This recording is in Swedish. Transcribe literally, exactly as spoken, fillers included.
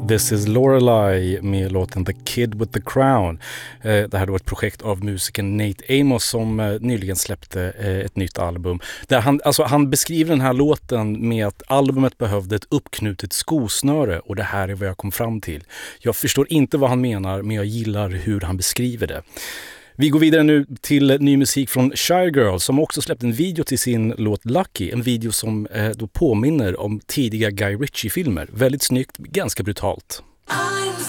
This is Lorelei med låten The Kid with the Crown. Det här är ett projekt av musikern Nate Amos som nyligen släppte ett nytt album. Där han, alltså han beskriver den här låten med att albumet behövde ett uppknutet skosnöre, och det här är vad jag kom fram till. Jag förstår inte vad han menar, men jag gillar hur han beskriver det. Vi går vidare nu till ny musik från Shy Girl som också släppt en video till sin låt Lucky. En video som eh, då påminner om tidiga Guy Ritchie-filmer. Väldigt snyggt, ganska brutalt. I'm